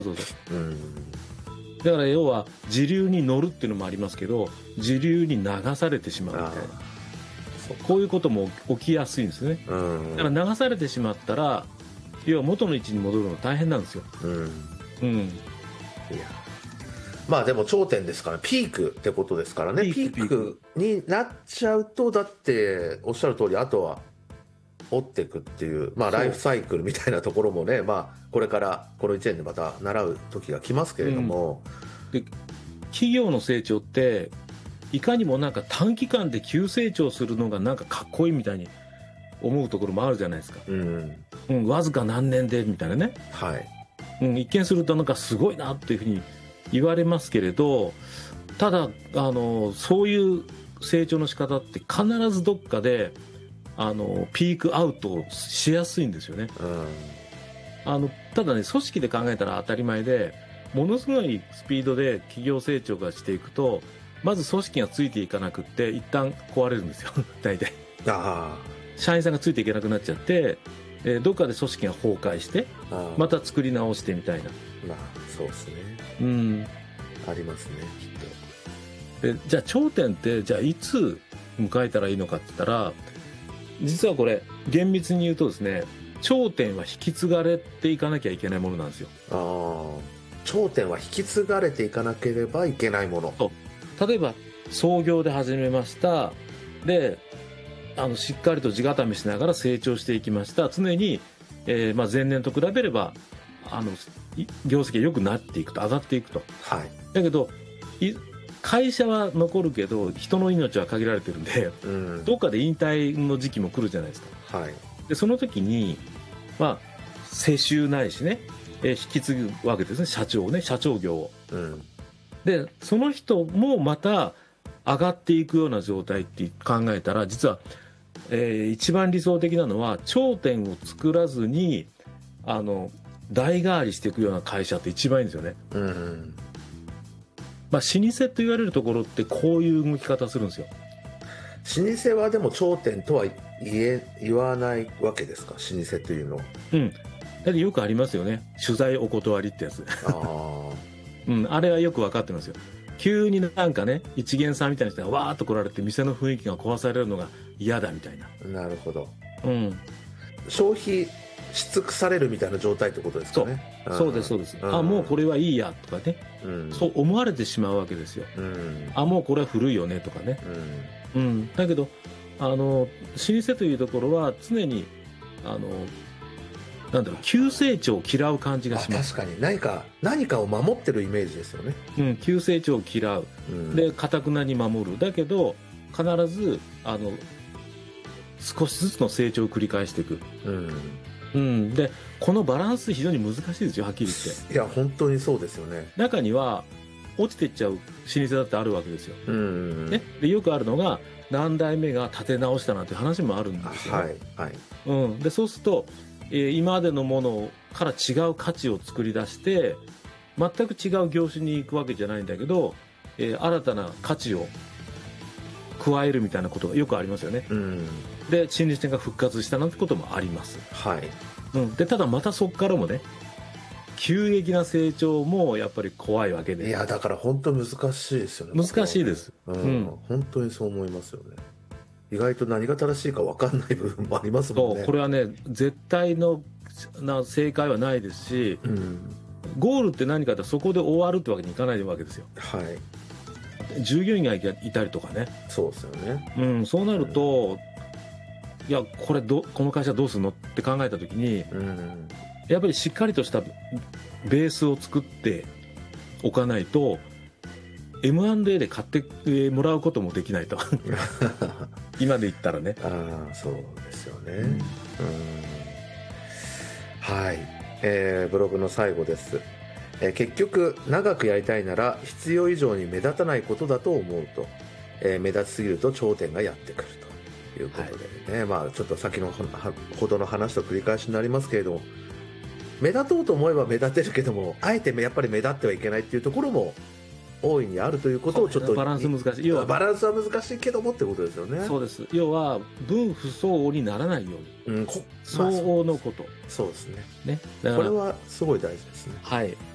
そうそう。 うん。 だから要は時流に乗るっていうのもありますけど、時流に流されてしまうみたいな、こういうことも起きやすいんですね。だから流されてしまったら、要は元の位置に戻るの大変なんですよ。うん。いや、まあでも頂点ですから、ピークってことですからね。ピークになっちゃうと、だっておっしゃる通り、あとは追っていくっていう、まあライフサイクルみたいなところもね、まあこれからこの1年でまた習う時が来ますけれども、 で企業の成長っていかにもなんか短期間で急成長するのがなんかかっこいいみたいに思うところもあるじゃないですか。わずか何年でみたいなね。 はい。 一見するとなんかすごいなっていうふうに言われますけれど、ただそういう成長の仕方って必ずどっかでピークアウトしやすいんですよね。ただね、組織で考えたら当たり前で、ものすごいスピードで企業成長がしていくと、まず組織がついていかなくって一旦壊れるんですよ大体。社員さんがついていけなくなっちゃって、どっかで組織が崩壊してまた作り直してみたいな。 まあそうですね。ありますね、きっと。じゃあ頂点ってじゃあいつ迎えたらいいのかって言ったら、実はこれ厳密に言うとですね、頂点は引き継がれていかなきゃいけないものなんですよ。 頂点は引き継がれていかなければいけないもの。 例えば創業で始めました。でしっかりと地固めしながら成長していきました。常に、前年と比べれば業績が良くなっていくと、上がっていくと。だけど会社は残るけど人の命は限られてるんで、どっかで引退の時期も来るじゃないですか。でその時に世襲ないしね、引き継ぐわけですね、社長業を。でその人もまた上がっていくような状態って考えたら、実は、一番理想的なのは頂点を作らずに代替わりしていくような会社って一番いいんですよね。老舗と言われるところってこういう動き方するんですよ。 老舗はでも頂点とは言わないわけですか、老舗というのは。 だってよくありますよね、取材お断りってやつ。あれはよく分かってますよ。急になんかね、一元さんみたいな人がわーっと来られて店の雰囲気が壊されるのが嫌だみたいな。 なるほど。消費し尽くされるみたいな状態ってことですかね。 そうですそうです。もうこれはいいやとかね、そう思われてしまうわけですよ。もうこれは古いよねとかね。だけど老舗というところは常になんだろう、急成長を嫌う感じがします。 確かに何かを守ってるイメージですよね。 急成長を嫌う。で堅くなに守る。だけど必ず少しずつの成長を繰り返していく。でこのバランス非常に難しいですよ、はっきり言って。 いや本当にそうですよね。 中には落ちていっちゃう老舗だってあるわけですよ。でよくあるのが何代目が立て直したなんて話もあるんですよ。でそうすると今までのものから違う価値を作り出して全く違う業種に行くわけじゃないんだけど、新たな価値を加えるみたいなことがよくありますよね。で新日店が復活したなんてこともあります。でただまたそこからもね、急激な成長もやっぱり怖いわけで。 いやだから本当難しいですよね。 難しいです。 本当にそう思いますよね。意外と何が正しいか分かんない部分もありますもんね。 これはね、絶対の正解はないですし、ゴールって何かってそこで終わるってわけにいかないわけですよ。従業員がいたりとかね。 そうですよね。 そうなると、いやこの会社どうするのって考えた時に、やっぱりしっかりとしたベースを作っておかないと M&A で買ってもらうこともできないと今で言ったらね。 そうですよね。ブログの最後です。結局長くやりたいなら必要以上に目立たないことだと思うと、目立ちすぎると頂点がやってくるということでね、ちょっと先のほどの話と繰り返しになりますけれども、目立とうと思えば目立てるけども、あえてやっぱり目立ってはいけないっていうところも大いにあるということをちょっとバランス難しい。 要はバランスは難しいけどもってことですよね。 そうです。要は分不相応にならないように、相応のこと。 そうですね。これはすごい大事ですね。